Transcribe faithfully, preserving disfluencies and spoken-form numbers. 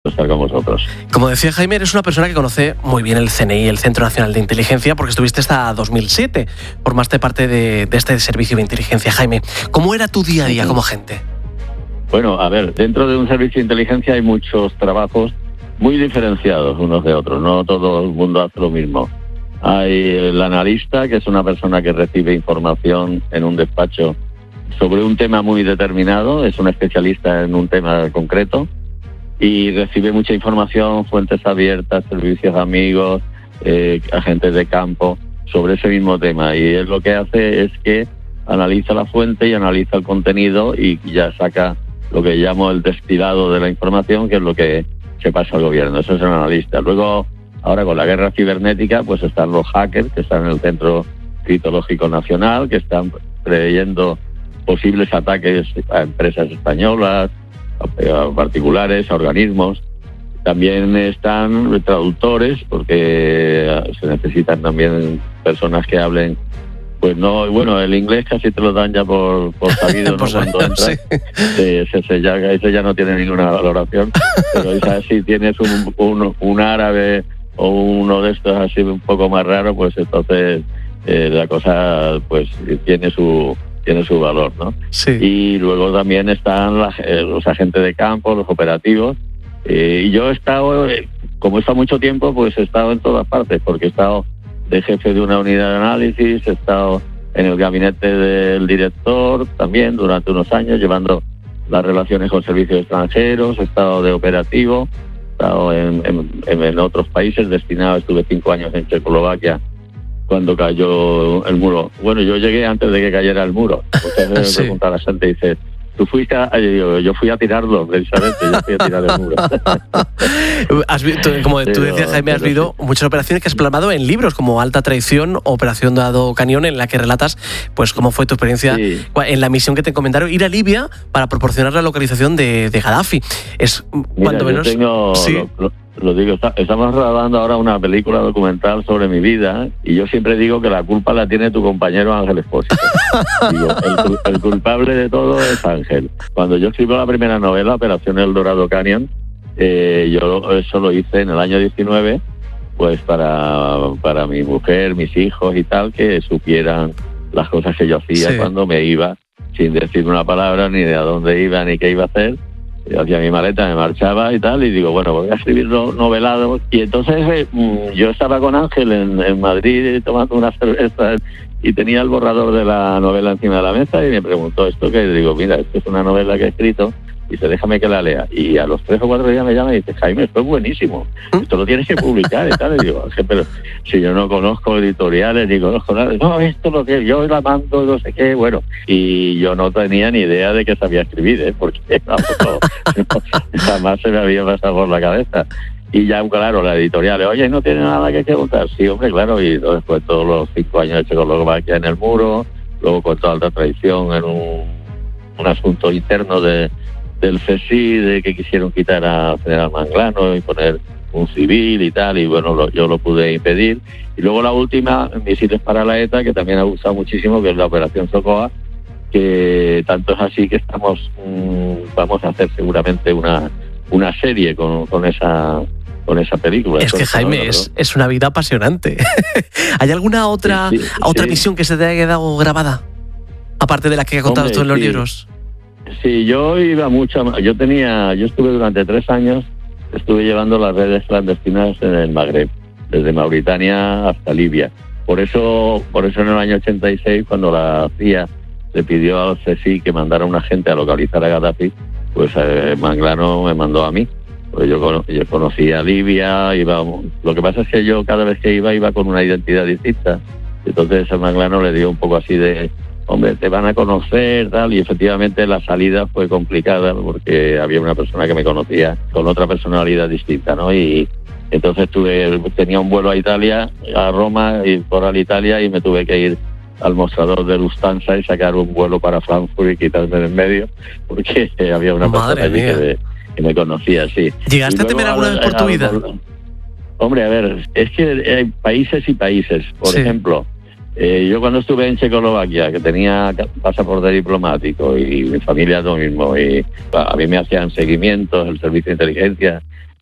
estar con vosotros. Como decía Jaime, eres una persona que conoce muy bien el C N I, el Centro Nacional de Inteligencia, porque estuviste hasta dos mil siete, formaste parte de, de este servicio de inteligencia. Jaime, ¿cómo era tu día a día como agente? Bueno, a ver, dentro de un servicio de inteligencia hay muchos trabajos muy diferenciados unos de otros, no todo el mundo hace lo mismo. Hay el analista, que es una persona que recibe información en un despacho sobre un tema muy determinado, es un especialista en un tema concreto y recibe mucha información, fuentes abiertas, servicios amigos, eh, agentes de campo, sobre ese mismo tema. Y él lo que hace es que analiza la fuente y analiza el contenido y ya saca lo que llamo el destilado de la información, que es lo que se pasa al gobierno. Eso es el analista. Luego, ahora con la guerra cibernética, pues están los hackers, que están en el Centro Criptológico Nacional, que están preveyendo posibles ataques a empresas españolas, a particulares, a organismos. También están traductores, porque se necesitan también personas que hablen, pues no, bueno, el inglés casi te lo dan ya por, por sabido, ¿no? Por Cuando entras, sí. ese, ese, ya, ese ya no tiene ninguna valoración, pero esa, si tienes un, un, un árabe o uno de estos así un poco más raro, pues entonces eh, la cosa pues tiene su tiene su valor, ¿no? Sí. Y luego también están la, eh, los agentes de campo, los operativos. Eh, y yo he estado, eh, como he estado mucho tiempo, pues he estado en todas partes, porque he estado de jefe de una unidad de análisis, he estado en el gabinete del director también durante unos años, llevando las relaciones con servicios extranjeros, he estado de operativo, he estado en, en, en otros países, destinado, estuve cinco años en Checoslovaquia, cuando cayó el muro. Bueno, yo llegué antes de que cayera el muro. Entonces me Sí. pregunta la gente, dice, tú fuiste a... Yo, digo, yo fui a tirarlo, precisamente, yo fui a tirar el muro. Has visto, como tú Pero- decías, Jaime, has pero vivido muchas operaciones que has plasmado en libros, como Alta Traición, Operación Dado Cañón, en la que relatas pues cómo fue tu experiencia Sí. en la misión que te encomendaron, ir a Libia para proporcionar la localización de, de Gaddafi. Es Mira, cuando yo menos... tengo, Sí. lo, lo- lo digo, está- estamos grabando ahora una película documental sobre mi vida y yo siempre digo que la culpa la tiene tu compañero Ángel Expósito. Digo, el, cul- el culpable de todo es Ángel. Cuando yo escribo la primera novela, Operación El Dorado Canyon, eh, yo eso lo hice en el año diecinueve, pues para, para mi mujer, mis hijos y tal, que supieran las cosas que yo hacía Sí. cuando me iba, sin decir una palabra, ni de a dónde iba, ni qué iba a hacer. Yo hacía mi maleta, me marchaba y tal, y digo, bueno, voy a escribir no- novelados. Y entonces eh, mm, yo estaba con Ángel en, en Madrid tomando una cerveza y tenía el borrador de la novela encima de la mesa y me preguntó esto, que digo, mira, esto es una novela que he escrito, y dice, déjame que la lea. Y a los tres o cuatro días me llama y dice, Jaime, esto es buenísimo, esto lo tienes que publicar y tal. Y digo, Ángel, pero si yo no conozco editoriales ni conozco nada, no, esto es lo que yo la mando, no sé qué, bueno. Y yo no tenía ni idea de que sabía escribir, ¿eh? Porque vamos, no, no, jamás se me había pasado por la cabeza. Y ya, claro, la editorial, oye, no tiene nada que preguntar. Sí, hombre, claro, y después todos los cinco años de Checoslovaquia en el muro, luego con toda alta traición en un, un asunto interno de del C S I, de que quisieron quitar a General Manglano y poner un civil y tal, y bueno, lo, yo lo pude impedir. Y luego la última, Misiles para la ETA, que también ha gustado muchísimo, que es la Operación Socoa, que tanto es así que estamos mmm, vamos a hacer seguramente una una serie con, con esa con esa película. Es que, Jaime, novela, es, es una vida apasionante. ¿Hay alguna otra, Sí, sí, otra sí. misión que se te haya quedado grabada? Aparte de la que has contado Hombre, tú en los sí. libros. Sí, yo iba mucho, yo tenía, yo estuve durante tres años, estuve llevando las redes clandestinas en el Magreb, desde Mauritania hasta Libia. Por eso, por eso en el año ochenta y seis, cuando la C I A le pidió al C S I que mandara un agente a localizar a Gaddafi, pues eh, Manglano me mandó a mí. Pues yo, cono- yo conocía Libia, iba, lo que pasa es que yo cada vez que iba, iba con una identidad distinta. Entonces a Manglano le dio un poco así de, hombre, te van a conocer, tal, y efectivamente la salida fue complicada porque había una persona que me conocía con otra personalidad distinta, ¿no? Y entonces tuve, tenía un vuelo a Italia, a Roma, y por al Italia, y me tuve que ir al mostrador de Lufthansa y sacar un vuelo para Frankfurt y quitarme de en medio, porque había una Madre persona allí mía. que me, que me conocía, sí. ¿Llegaste Y a temer luego, alguna vez por tu a- a- vida? Hombre, a ver, es que hay países y países. Por Sí. ejemplo, eh, yo cuando estuve en Checoslovaquia, que tenía pasaporte diplomático y mi familia lo mismo, y a mí me hacían seguimientos, el servicio de inteligencia,